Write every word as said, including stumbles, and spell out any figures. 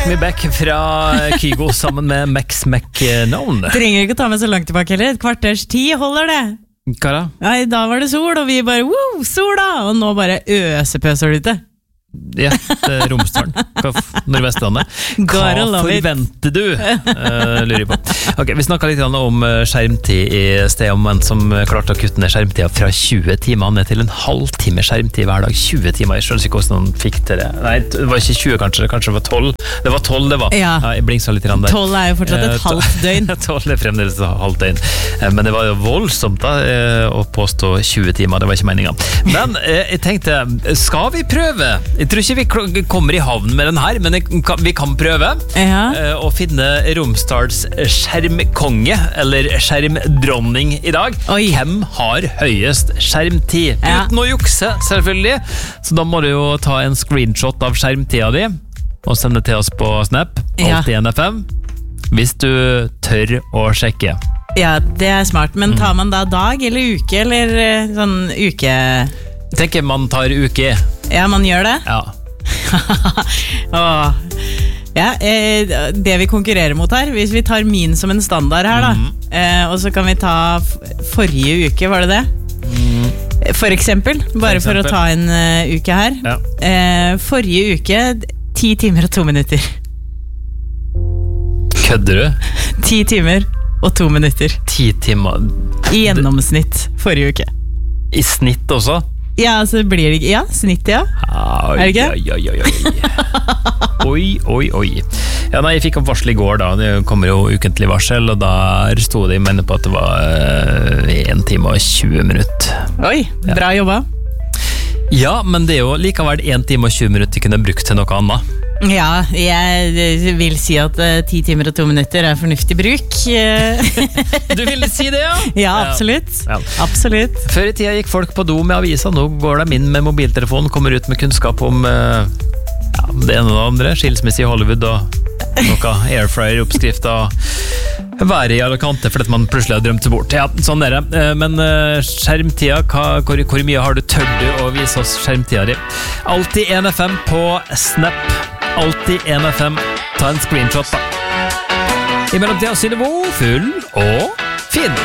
Me Back fra Kygo sammen med Max McKnown. Trenger ikke å ta med så langt tilbake heller. Et kvarters tid holder det. Hva da? Nei, da var det sol, og vi bare, wow, sol da! Og nå bare øsepøser det ute. Ja, det er Romsdalen, Nordvestlandet. Hva forventer du? Uh, lurer jeg på. Ok, vi snakket litt om skjermtid i sted, om en som klarte å kutte ned skjermtida fra tjue timer ned til en halv time skjermtid hver dag. tjue timer, jeg skjønner ikke hvordan noen fikk til det. Nei, det var ikke tjue kanskje, kanskje det var tolv. Det var tolv det var. Ja, ja jeg blingsa litt der. tolv er jo fortsatt et halvt døgn. tolv er fremdeles et halvt døgn. Men det var jo voldsomt da, å påstå tjue timer, det var ikke meningen. Men jeg tenkte, skal vi prøve? Jeg tror ikke vi kommer i havn med den her, men vi kan prøve ja. å finne Romsdals skjermkonge, eller skjermdronning i dag. Oi. Hvem har høyest skjermtid? Ja. Uten å jukse, selvfølgelig. Så da må du jo ta en screenshot av skjermtida di, og sende til oss på Snap, alt i N F M, hvis du tør å sjekke. Ja, det er smart, men tar man da dag eller uke, eller sånn uke... Jeg tenker man tar uke. Ja, man gjør det? Ja. Åh. Ja, eh, det vi konkurrerer mot her, hvis vi tar min som en standard her da, mm. eh, og så kan vi ta forrige uke, var det det? Mm. For eksempel, bare for, for å ta en uh, uke her. Ja. Eh, forrige uke, ti timer og to minutter. Kødder du? Ti timer og to minutter. Ti timer? I gjennomsnitt forrige uke. I snitt også? Ja, så blir det ikke... Ja, snitt, ja. Oi, er det ikke? Oi, oi, oi. Oi, oi, oi. Ja, nei, jeg fikk opp varsel i går da. Det kommer jo ukentlig varsel, og der stod det, jeg mener på at det var en time og tjue minutter. Oi, bra ja. Jobba. Ja, men det er jo likevel en time og tjue minutter jeg kunne brukt til noe annet. Ja, jeg vil si at uh, ti timer og to minutter er fornuftig bruk. Du vil si det, ja? Ja, absolutt. Ja. Absolutt. Før i tida gikk folk på do med aviser, nå går de inn med mobiltelefonen, kommer ut med kunnskap om uh, ja, det ene og det andre, skilsmisse i Hollywood og noe airfryer-oppskrifter, være i Alicante fordi man plutselig har drømt seg bort. Ja, sånn er det. Men uh, skjermtida, hva, hvor, hvor mye har du tørt å vise oss skjermtida di? Alltid N F M på Snap. Alltid N F M. Ta en screenshot da. I mellomtida Synnevo, full og fin.